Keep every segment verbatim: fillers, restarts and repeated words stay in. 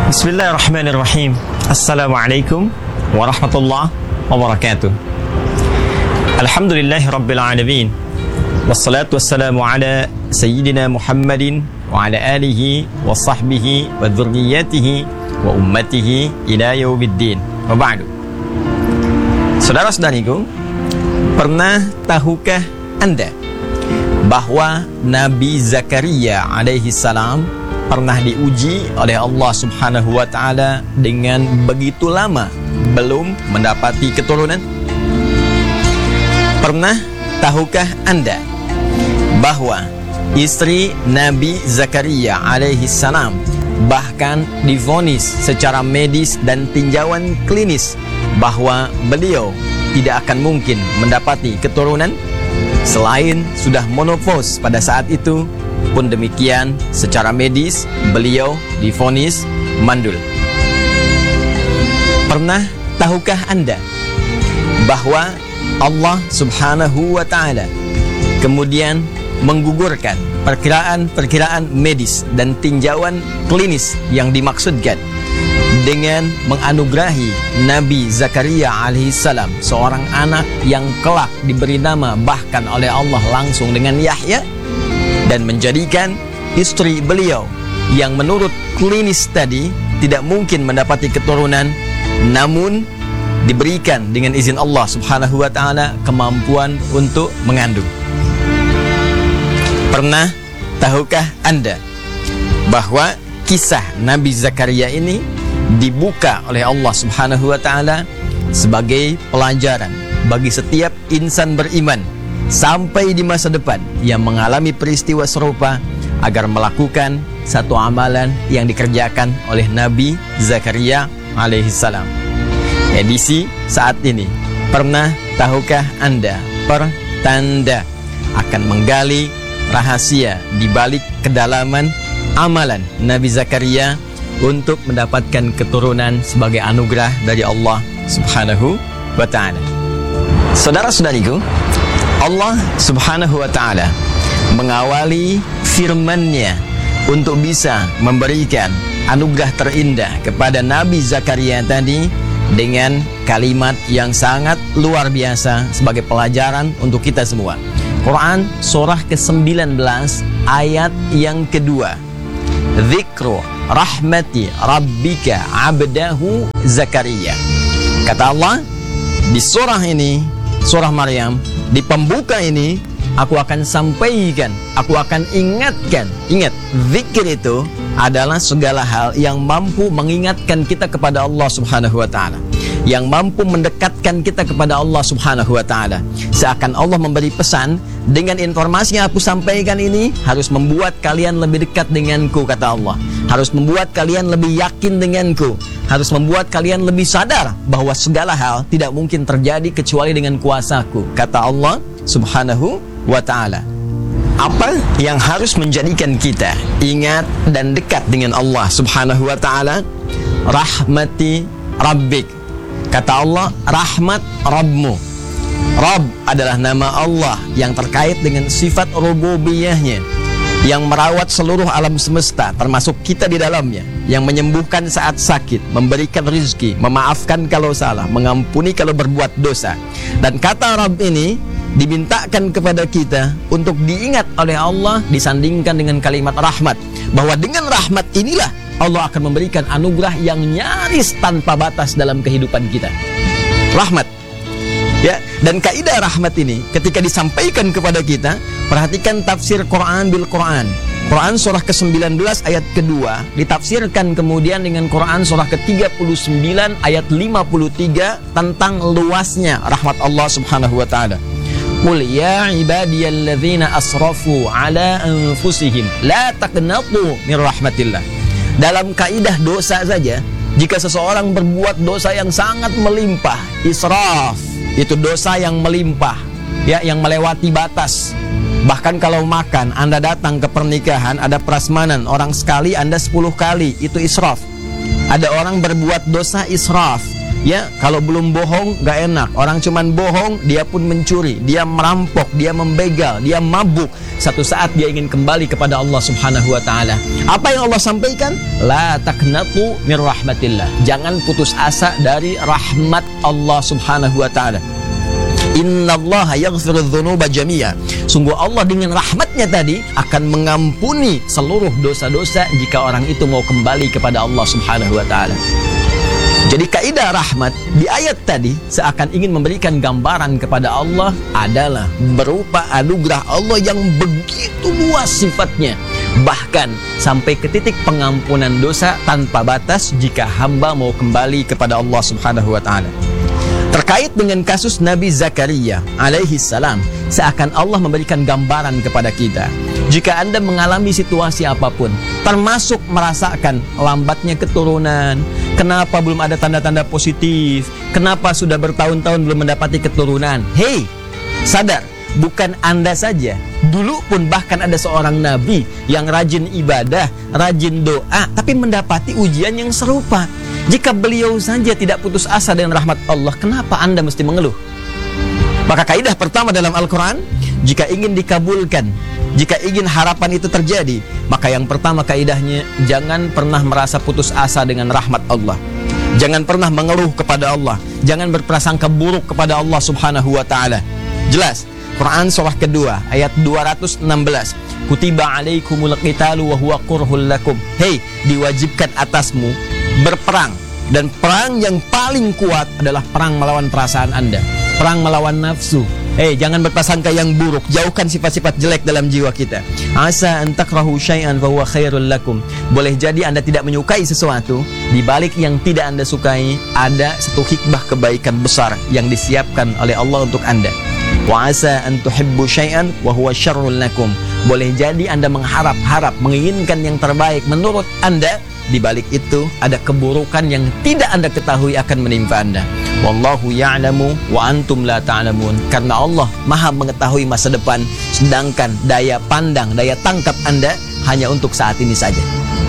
Bismillahirrahmanirrahim. Assalamualaikum warahmatullahi wabarakatuh. Alhamdulillahi rabbil alamin. Wassalatu wassalamu ala sayyidina Muhammadin wa ala alihi wa sahbihi wa dhurriyyatihi wa ummatihi ila yaumiddin. Wa ba'du. Saudara-saudariku, pernah tahukah Anda bahwa Nabi Zakaria alaihi salam pernah diuji oleh Allah Subhanahu wa taala dengan begitu lama belum mendapati keturunan? Pernah tahukah Anda bahwa istri Nabi Zakaria alaihi salam bahkan divonis secara medis dan tinjauan klinis bahwa beliau tidak akan mungkin mendapati keturunan selain sudah menopause pada saat itu? Pun demikian, secara medis beliau divonis mandul. Pernah tahukah Anda bahwa Allah Subhanahu wa taala kemudian menggugurkan perkiraan-perkiraan medis dan tinjauan klinis yang dimaksudkan dengan menganugerahi Nabi Zakaria alaihissalam seorang anak yang kelak diberi nama bahkan oleh Allah langsung dengan Yahya, dan menjadikan istri beliau yang menurut klinis tadi tidak mungkin mendapati keturunan, namun diberikan dengan izin Allah Subhanahu wa taala kemampuan untuk mengandung. Pernah tahukah Anda bahwa kisah Nabi Zakaria ini dibuka oleh Allah Subhanahu wa taala sebagai pelajaran bagi setiap insan beriman sampai di masa depan yang mengalami peristiwa serupa agar melakukan satu amalan yang dikerjakan oleh Nabi Zakaria alaihissalam. Edisi saat ini, pernah tahukah Anda pertanda akan menggali rahasia di balik kedalaman amalan Nabi Zakaria untuk mendapatkan keturunan sebagai anugerah dari Allah Subhanahu wa taala? Saudara-saudariku, Allah Subhanahu wa ta'ala mengawali firman-Nya untuk bisa memberikan anugerah terindah kepada Nabi Zakaria tadi dengan kalimat yang sangat luar biasa sebagai pelajaran untuk kita semua. Quran surah ke sembilan belas ayat yang kedua. Dzikru rahmati rabbika abdahu Zakaria. Kata Allah di surah ini, surah Maryam, di pembuka ini, aku akan sampaikan, aku akan ingatkan. Ingat, zikir itu adalah segala hal yang mampu mengingatkan kita kepada Allah Subhanahu wa taala, yang mampu mendekatkan kita kepada Allah Subhanahu wa taala. Seakan Allah memberi pesan, dengan informasi yang aku sampaikan ini harus membuat kalian lebih dekat denganku, kata Allah. Harus membuat kalian lebih yakin denganku, harus membuat kalian lebih sadar bahwa segala hal tidak mungkin terjadi kecuali dengan kuasaku, kata Allah Subhanahu wa ta'ala. Apa yang harus menjadikan kita ingat dan dekat dengan Allah Subhanahu wa ta'ala? Rahmati Rabbik. Kata Allah, rahmat Rabbmu. Rabb adalah nama Allah yang terkait dengan sifat rububiyahnya, yang merawat seluruh alam semesta termasuk kita di dalamnya, yang menyembuhkan saat sakit, memberikan rezeki, memaafkan kalau salah, mengampuni kalau berbuat dosa. Dan kata Rabb ini dimintakan kepada kita untuk diingat oleh Allah disandingkan dengan kalimat rahmat, bahwa dengan rahmat inilah Allah akan memberikan anugerah yang nyaris tanpa batas dalam kehidupan kita. Rahmat, ya. Dan kaidah rahmat ini ketika disampaikan kepada kita, perhatikan tafsir Quran bil Quran. Quran surah ke sembilan belas ayat kedua ditafsirkan kemudian dengan Quran surah ke tiga puluh sembilan ayat lima puluh tiga tentang luasnya rahmat Allah Subhanahu wa taala. Qul ya ibadiyalladzina asrafu ala anfusihim la taqnatu min rahmatillah. Dalam kaidah dosa saja, jika seseorang berbuat dosa yang sangat melimpah, israf, itu dosa yang melimpah, ya, yang melewati batas. Bahkan kalau makan, Anda datang ke pernikahan, ada prasmanan, orang sekali, Anda sepuluh kali, itu israf. Ada orang berbuat dosa israf, Ya, kalau belum bohong gak enak. Orang cuman bohong, dia pun mencuri, dia merampok, dia membegal, dia mabuk. Satu saat dia ingin kembali kepada Allah Subhanahu wa taala. Apa yang Allah sampaikan? La taqnatu mir rahmatillah. Jangan putus asa dari rahmat Allah Subhanahu wa taala. Innallaha yaghfiru dzunuba jami'a. Sungguh Allah dengan rahmatnya tadi akan mengampuni seluruh dosa-dosa jika orang itu mau kembali kepada Allah Subhanahu wa taala. Jadi kaidah rahmat di ayat tadi seakan ingin memberikan gambaran kepada Allah adalah berupa anugerah Allah yang begitu luas sifatnya, bahkan sampai ke titik pengampunan dosa tanpa batas jika hamba mau kembali kepada Allah Subhanahu wa taala. Terkait dengan kasus Nabi Zakaria alaihi salam, seakan Allah memberikan gambaran kepada kita. Jika Anda mengalami situasi apapun, termasuk merasakan lambatnya keturunan, kenapa belum ada tanda-tanda positif, kenapa sudah bertahun-tahun belum mendapati keturunan, hei, sadar, bukan Anda saja. Dulu pun bahkan ada seorang nabi yang rajin ibadah, rajin doa, tapi mendapati ujian yang serupa. Jika beliau saja tidak putus asa dengan rahmat Allah, kenapa Anda mesti mengeluh? Maka kaidah pertama dalam Al-Quran, jika ingin dikabulkan, jika ingin harapan itu terjadi, maka yang pertama kaidahnya, jangan pernah merasa putus asa dengan rahmat Allah. Jangan pernah mengeluh kepada Allah. Jangan berprasangka buruk kepada Allah Subhanahu wa ta'ala. Jelas, Quran surah kedua ayat dua ratus enam belas. Kutiba alaikumul qitalu wa huwa kurhul lakum. Hei, diwajibkan atasmu berperang, dan perang yang paling kuat adalah perang melawan perasaan Anda, perang melawan nafsu. Hei, jangan berprasangka yang buruk, jauhkan sifat-sifat jelek dalam jiwa kita. Asa an takrahu syai'an fa huwa khairul lakum. Boleh jadi Anda tidak menyukai sesuatu, di balik yang tidak Anda sukai ada satu hikmah kebaikan besar yang disiapkan oleh Allah untuk Anda. Wa asa an tuhibbu syai'an wa huwa syarrul lakum. Boleh jadi Anda mengharap-harap, menginginkan yang terbaik menurut Anda, di balik itu ada keburukan yang tidak Anda ketahui akan menimpa Anda. Wallahu ya'lamu wa antum la ta'lamun. Karena Allah Maha mengetahui masa depan, sedangkan daya pandang, daya tangkap Anda hanya untuk saat ini saja.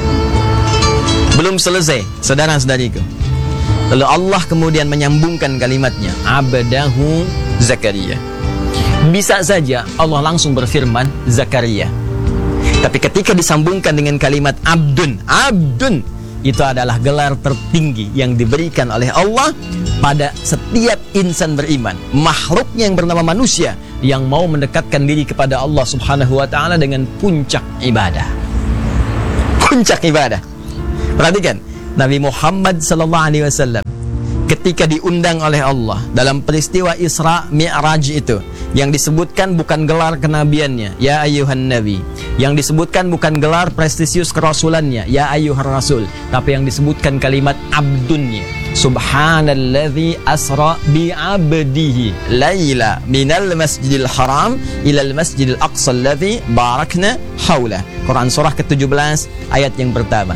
Belum selesai, saudara-saudariku. Lalu Allah kemudian menyambungkan kalimatnya, abdahu Zakaria. Bisa saja Allah langsung berfirman Zakaria, tapi ketika disambungkan dengan kalimat abdun, abdun itu adalah gelar tertinggi yang diberikan oleh Allah pada setiap insan beriman, makhluknya yang bernama manusia yang mau mendekatkan diri kepada Allah Subhanahu wa ta'ala dengan puncak ibadah. Puncak ibadah. Perhatikan, Nabi Muhammad sallallahu alaihi wasallam ketika diundang oleh Allah dalam peristiwa Isra Mi'raj itu, yang disebutkan bukan gelar kenabiannya, ya ayyuhan nabi, yang disebutkan bukan gelar prestisius kerasulannya, ya ayyuhar rasul, tapi yang disebutkan kalimat abdunnya. Subhanalladzi asra bi abdihi laila minal masjidil haram ilal masjidil aqsa alladzi barakna haula. Quran surah ke tujuh belas ayat yang pertama.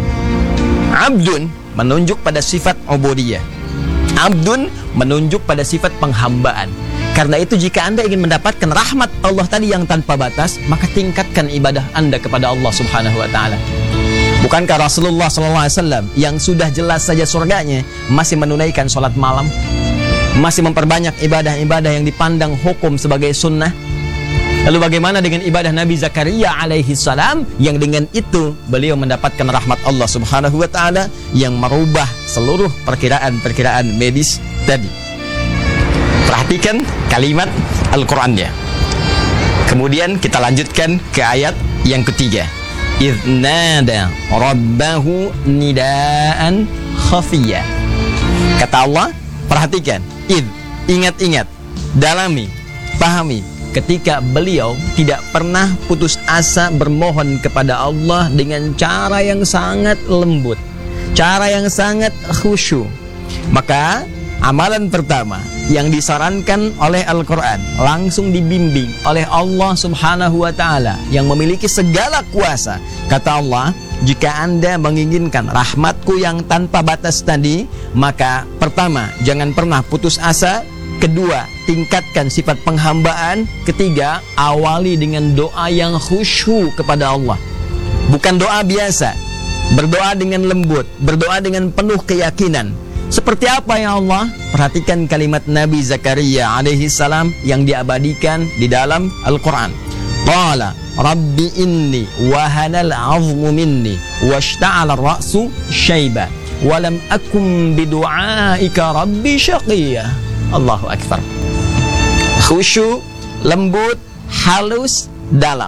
Abdun menunjuk pada sifat ubudiyah. Abdun menunjuk pada sifat penghambaan. Karena itu jika Anda ingin mendapatkan rahmat Allah tadi yang tanpa batas, maka tingkatkan ibadah Anda kepada Allah Subhanahu wa ta'ala. Bukankah Rasulullah sallallahu alaihi wasallam yang sudah jelas saja surganya masih menunaikan sholat malam, masih memperbanyak ibadah-ibadah yang dipandang hukum sebagai sunnah? Lalu bagaimana dengan ibadah Nabi Zakaria alaihi salam yang dengan itu beliau mendapatkan rahmat Allah Subhanahu wa ta'ala yang merubah seluruh perkiraan-perkiraan medis tadi? Perhatikan kalimat Al-Qur'annya. Kemudian kita lanjutkan ke ayat yang ketiga. Idh nada rabbahu nidaan khafiyya. Kata Allah, perhatikan, idh, ingat-ingat, dalami, pahami, ketika beliau tidak pernah putus asa bermohon kepada Allah dengan cara yang sangat lembut, cara yang sangat khusyuk. Maka amalan pertama yang disarankan oleh Al-Quran, langsung dibimbing oleh Allah Subhanahu wa ta'ala yang memiliki segala kuasa. Kata Allah, jika Anda menginginkan rahmatku yang tanpa batas tadi, maka pertama, jangan pernah putus asa. Kedua, tingkatkan sifat penghambaan. Ketiga, awali dengan doa yang khusyuk kepada Allah. Bukan doa biasa, berdoa dengan lembut, berdoa dengan penuh keyakinan. Seperti apa ya Allah? Perhatikan kalimat Nabi Zakaria alaihi salam yang diabadikan di dalam Al-Quran. Qala Rabbi inni wahanal azmu minni washta'ala ar-ra'su syaiba walam akum bidu'aika rabbi syaqiyya. Allahu Akbar. Khusyuk, lembut, halus, dalam.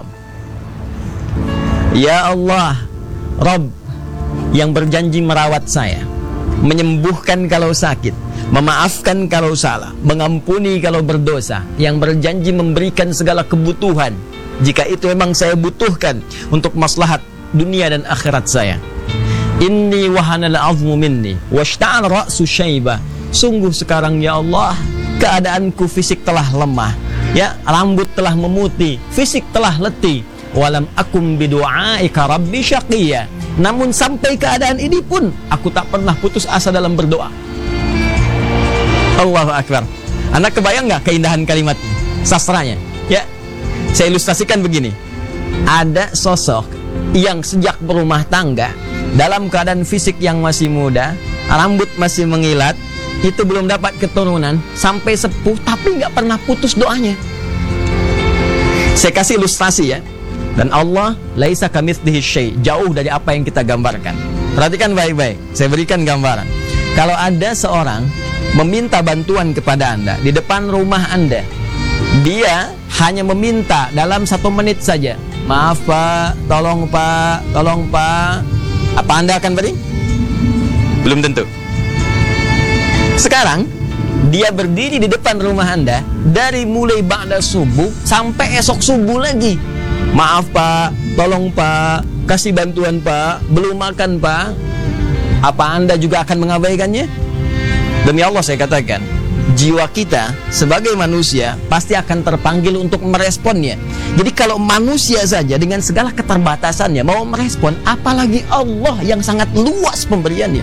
Ya Allah, Rabb yang berjanji merawat saya, menyembuhkan kalau sakit, memaafkan kalau salah, mengampuni kalau berdosa, yang berjanji memberikan segala kebutuhan jika itu memang saya butuhkan untuk maslahat dunia dan akhirat saya. Inni wahanal azmu minni washta'al ra'su syaiba. Sungguh sekarang ya Allah, keadaanku fisik telah lemah, ya, rambut telah memutih, fisik telah letih. Walam akum bidu'aika rabbi syaqiyya. Namun sampai keadaan ini pun aku tak pernah putus asa dalam berdoa. Allahu Akbar. Anda kebayang nggak keindahan kalimat ini? Sastranya, ya. Saya ilustrasikan begini. Ada sosok yang sejak berumah tangga dalam keadaan fisik yang masih muda, rambut masih mengilat, itu belum dapat keturunan, sampai sepuh tapi nggak pernah putus doanya. Saya kasih ilustrasi ya. Dan Allah laisa kamitslihi syai', jauh dari apa yang kita gambarkan. Perhatikan baik-baik, saya berikan gambaran. Kalau ada seorang meminta bantuan kepada Anda di depan rumah Anda, dia hanya meminta dalam satu menit saja, maaf Pak, tolong Pak, tolong Pak. Apa Anda akan beri? Belum tentu. Sekarang dia berdiri di depan rumah Anda dari mulai ba'da subuh sampai esok subuh lagi. Maaf Pak, tolong Pak, kasih bantuan Pak, belum makan Pak. Apa Anda juga akan mengabaikannya? Demi Allah saya katakan, jiwa kita sebagai manusia pasti akan terpanggil untuk meresponnya. Jadi kalau manusia saja dengan segala keterbatasannya mau merespon, apalagi Allah yang sangat luas pemberiannya.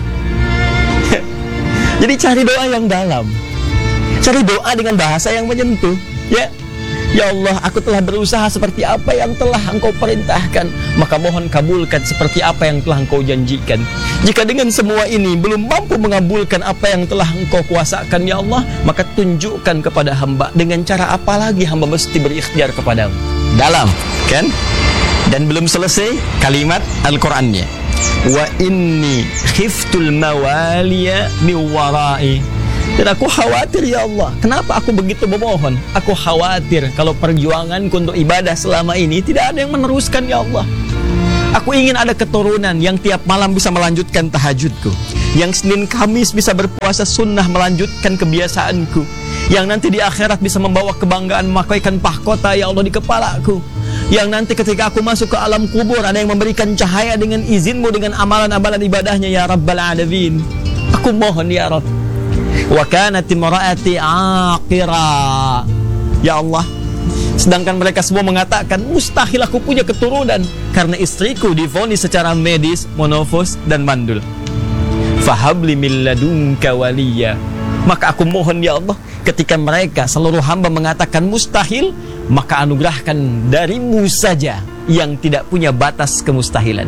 Jadi cari doa yang dalam, cari doa dengan bahasa yang menyentuh, ya. Ya Allah, aku telah berusaha seperti apa yang telah Engkau perintahkan, maka mohon kabulkan seperti apa yang telah Engkau janjikan. Jika dengan semua ini belum mampu mengabulkan apa yang telah Engkau kuasakan ya Allah, maka tunjukkan kepada hamba dengan cara apa lagi hamba mesti berikhtiar kepadamu. Dalam, kan? Dan belum selesai kalimat Al-Qur'annya. Wa inni khiftul mawaliya min wara'i. Dan aku khawatir ya Allah. Kenapa aku begitu memohon? Aku khawatir kalau perjuanganku untuk ibadah selama ini tidak ada yang meneruskan ya Allah. Aku ingin ada keturunan yang tiap malam bisa melanjutkan tahajudku, yang Senin Kamis bisa berpuasa sunnah melanjutkan kebiasaanku, yang nanti di akhirat bisa membawa kebanggaan memakaikan mahkota ya Allah di kepalaku, yang nanti ketika aku masuk ke alam kubur ada yang memberikan cahaya dengan izinmu dengan amalan-amalan ibadahnya ya Rabbal Alamin. Aku mohon ya Rabb. Wa kanat imraati aqira. Ya Allah, sedangkan mereka semua mengatakan mustahil aku punya keturunan karena istriku divonis secara medis monofos dan mandul. Fahabli min ladunka waliya. Maka aku mohon ya Allah, ketika mereka seluruh hamba mengatakan mustahil, maka anugerahkan darimu saja yang tidak punya batas kemustahilan.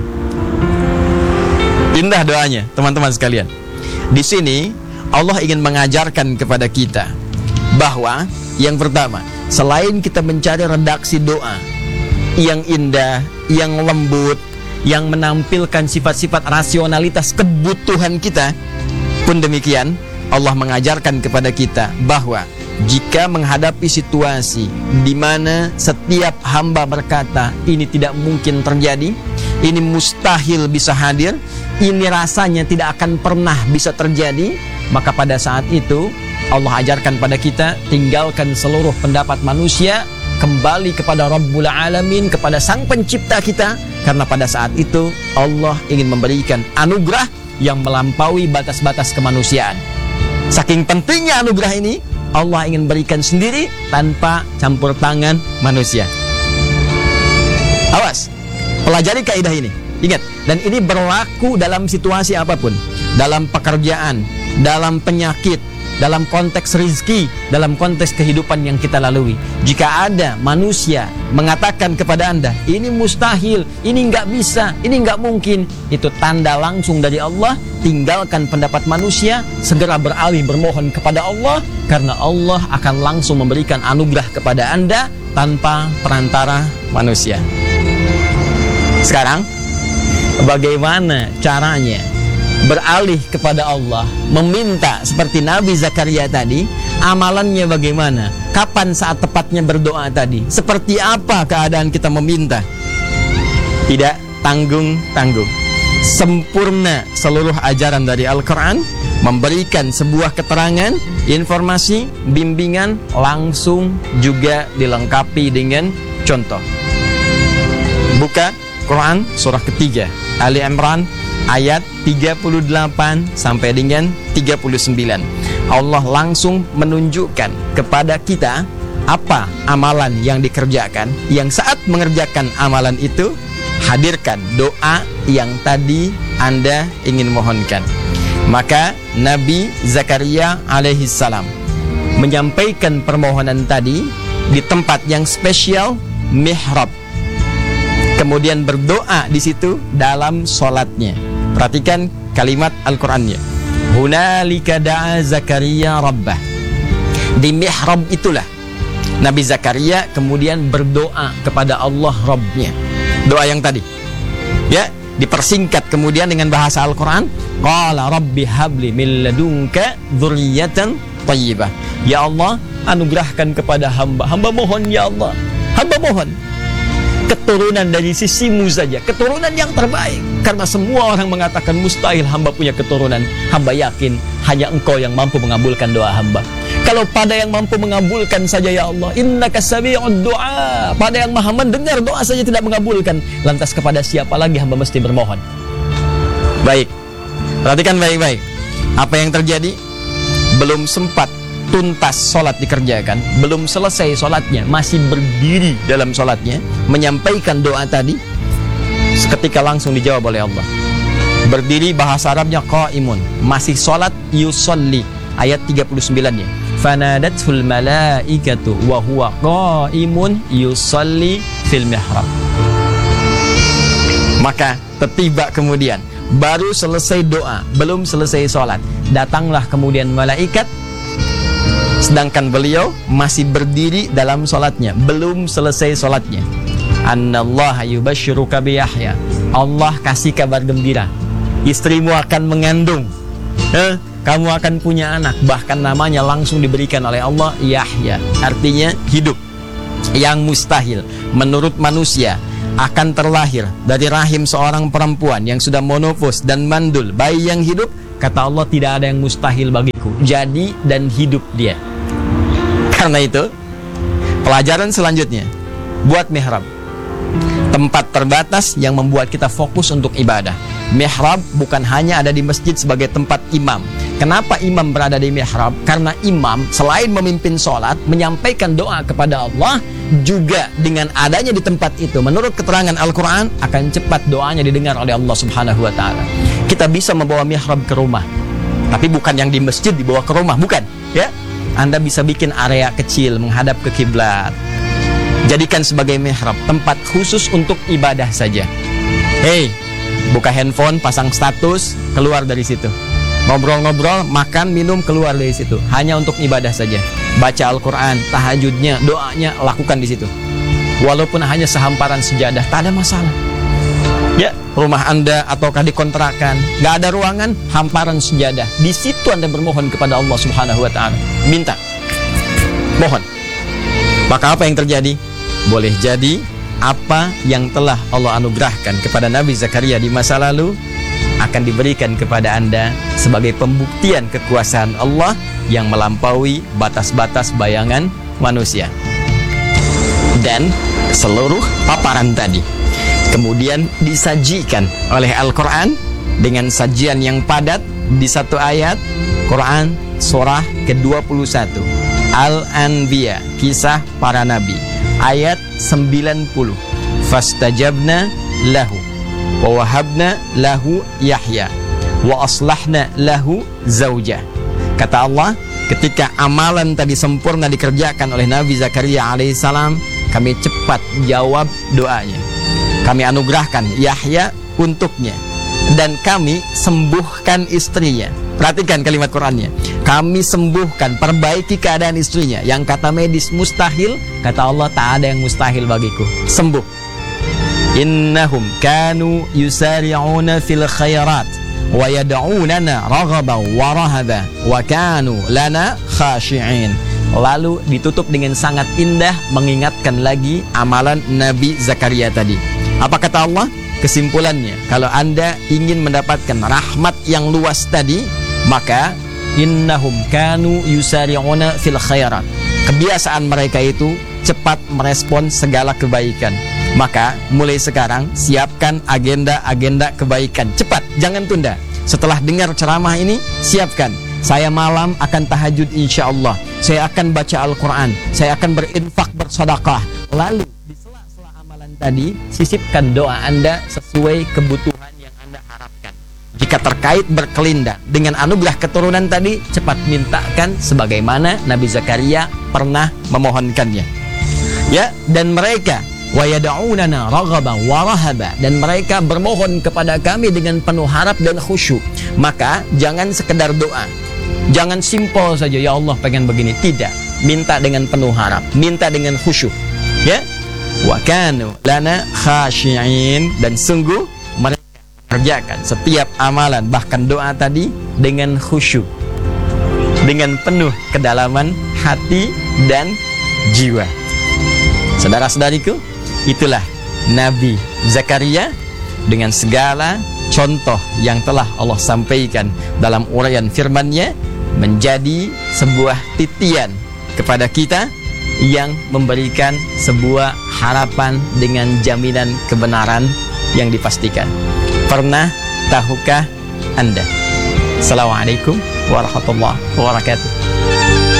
Indah doanya teman-teman sekalian. Di sini Allah ingin mengajarkan kepada kita bahwa yang pertama, selain kita mencari redaksi doa yang indah, yang lembut, yang menampilkan sifat-sifat rasionalitas kebutuhan kita, pun demikian Allah mengajarkan kepada kita bahwa jika menghadapi situasi di mana setiap hamba berkata ini tidak mungkin terjadi, ini mustahil bisa hadir, ini rasanya tidak akan pernah bisa terjadi, maka pada saat itu Allah ajarkan pada kita, tinggalkan seluruh pendapat manusia, kembali kepada Rabbul Alamin, kepada Sang Pencipta kita, karena pada saat itu Allah ingin memberikan anugerah yang melampaui batas-batas kemanusiaan. Saking pentingnya anugerah ini, Allah ingin berikan sendiri tanpa campur tangan manusia. Awas, pelajari kaidah ini. Ingat, dan ini berlaku dalam situasi apapun, dalam pekerjaan, dalam penyakit, dalam konteks rizki, dalam konteks kehidupan yang kita lalui. Jika ada manusia mengatakan kepada Anda, ini mustahil, ini nggak bisa, ini nggak mungkin, itu tanda langsung dari Allah. Tinggalkan pendapat manusia, segera beralih bermohon kepada Allah, karena Allah akan langsung memberikan anugerah kepada Anda tanpa perantara manusia. Sekarang, bagaimana caranya beralih kepada Allah, meminta seperti Nabi Zakaria tadi? Amalannya bagaimana? Kapan saat tepatnya berdoa tadi? Seperti apa keadaan kita meminta? Tidak tanggung-tanggung. Sempurna seluruh ajaran dari Al-Quran, memberikan sebuah keterangan, informasi, bimbingan, langsung juga dilengkapi dengan contoh. Buka Quran surah ketiga, Ali Imran ayat tiga puluh delapan sampai dengan tiga puluh sembilan. Allah langsung menunjukkan kepada kita apa amalan yang dikerjakan. Yang saat mengerjakan amalan itu, hadirkan doa yang tadi Anda ingin mohonkan. Maka Nabi Zakaria alaihi salam menyampaikan permohonan tadi di tempat yang spesial, mihrab. Kemudian berdoa di situ dalam sholatnya. Perhatikan kalimat Al-Qur'annya. Hunalika da'a Zakaria rabbah. Di mihrab itulah Nabi Zakaria kemudian berdoa kepada Allah Rabbnya. Doa yang tadi, ya, dipersingkat kemudian dengan bahasa Al-Quran. Qala rabbi habli min ladunka dzurriyyatan thayyibah. Ya Allah, anugerahkan kepada hamba. Hamba mohon ya Allah, hamba mohon keturunan dari sisimu saja, keturunan yang terbaik. Karena semua orang mengatakan mustahil hamba punya keturunan. Hamba yakin hanya Engkau yang mampu mengabulkan doa hamba. Kalau pada yang mampu mengabulkan saja ya Allah, innaka sami'ud du'a, pada yang maha mendengar doa saja tidak mengabulkan, lantas kepada siapa lagi hamba mesti bermohon? Baik, perhatikan baik-baik apa yang terjadi. Belum sempat tuntas sholat dikerjakan, belum selesai sholatnya, masih berdiri dalam sholatnya, menyampaikan doa tadi, seketika langsung dijawab oleh Allah. Berdiri bahasa Arabnya qaimun, masih sholat, yusolli, ayat tiga puluh sembilan-nya. Fanadatul malaikatu wa huwa qaimun yusolli fil mihrab. Maka tertiba kemudian, baru selesai doa, belum selesai sholat, datanglah kemudian malaikat, sedangkan beliau masih berdiri dalam sholatnya, belum selesai sholatnya. Annallaha yubashiruka bi Yahya. Allah kasih kabar gembira, istrimu akan mengandung, eh, kamu akan punya anak, bahkan namanya langsung diberikan oleh Allah Yahya, artinya hidup. Yang mustahil menurut manusia akan terlahir dari rahim seorang perempuan yang sudah monofos dan mandul, bayi yang hidup, kata Allah tidak ada yang mustahil bagiku, jadi dan hidup dia. Karena itu pelajaran selanjutnya, buat mihrab, tempat terbatas yang membuat kita fokus untuk ibadah. Mihrab bukan hanya ada di masjid sebagai tempat imam. Kenapa imam berada di mihrab? Karena imam selain memimpin sholat, menyampaikan doa kepada Allah, juga dengan adanya di tempat itu, menurut keterangan Al-Quran, akan cepat doanya didengar oleh Allah Subhanahu wa Ta'ala. Kita bisa membawa mihrab ke rumah, tapi bukan yang di masjid dibawa ke rumah, bukan, ya. Anda bisa bikin area kecil menghadap ke kiblat, jadikan sebagai mihrab, tempat khusus untuk ibadah saja. Hei, buka handphone, pasang status, keluar dari situ. Ngobrol-ngobrol, makan, minum, keluar dari situ. Hanya untuk ibadah saja. Baca Al-Quran, tahajudnya, doanya, lakukan di situ. Walaupun hanya sehamparan sejadah, tak ada masalah. Ya, rumah Anda ataukah di kontrakan, nggak ada ruangan, hamparan sejadah. Di situ Anda bermohon kepada Allah Subhanahu wa Ta'ala. Minta, mohon. Maka apa yang terjadi? Boleh jadi apa yang telah Allah anugerahkan kepada Nabi Zakaria di masa lalu akan diberikan kepada Anda sebagai pembuktian kekuasaan Allah yang melampaui batas-batas bayangan manusia. Dan seluruh paparan tadi kemudian disajikan oleh Al-Quran dengan sajian yang padat di satu ayat Quran surah ke dua puluh satu Al-Anbiya, kisah para nabi, ayat sembilan puluh. Fastajabna lahu wa wahabna lahu Yahya wa aslahna lahu zaujah. Kata Allah, ketika amalan tadi sempurna dikerjakan oleh Nabi Zakaria alaihissalam, kami cepat jawab doanya. Kami anugerahkan Yahya untuknya, dan kami sembuhkan istrinya. Perhatikan kalimat Qur'annya. Kami sembuhkan, perbaiki keadaan istrinya. Yang kata medis mustahil, kata Allah tak ada yang mustahil bagiku. Sembuh. Innahum kanu yusari'una fil khairat wa yad'unana raghaban wa rahaba wa kanu lana khashi'in. Lalu ditutup dengan sangat indah, mengingatkan lagi amalan Nabi Zakaria tadi. Apa kata Allah? Kesimpulannya, kalau Anda ingin mendapatkan rahmat yang luas tadi, maka innahum kanu yusari'una fil khairat. Kebiasaan mereka itu cepat merespon segala kebaikan. Maka mulai sekarang siapkan agenda-agenda kebaikan. Cepat, jangan tunda. Setelah dengar ceramah ini, siapkan. Saya malam akan tahajud insya Allah. Saya akan baca Al-Quran. Saya akan berinfak, bersedekah. Lalu di sela-sela amalan tadi, sisipkan doa Anda sesuai kebutuhan yang Anda harapkan. Jika terkait berkelindan dengan anugerah keturunan tadi, cepat mintakan sebagaimana Nabi Zakaria pernah memohonkannya. Ya, dan mereka wa yad'unana raghaban wa rahaba, dan mereka bermohon kepada kami dengan penuh harap dan khusyuk. Maka jangan sekedar doa, jangan simpel saja ya Allah pengen begini, tidak. Minta dengan penuh harap, minta dengan khusyuk. Ya, wa kanu lana khashi'in, dan sungguh mereka kerjakan setiap amalan bahkan doa tadi dengan khusyuk, dengan penuh kedalaman hati dan jiwa. Saudara-saudariku, itulah Nabi Zakaria dengan segala contoh yang telah Allah sampaikan dalam uraian firman-Nya, menjadi sebuah titian kepada kita yang memberikan sebuah harapan dengan jaminan kebenaran yang dipastikan. Pernah tahukah Anda? Assalamualaikum warahmatullahi wabarakatuh.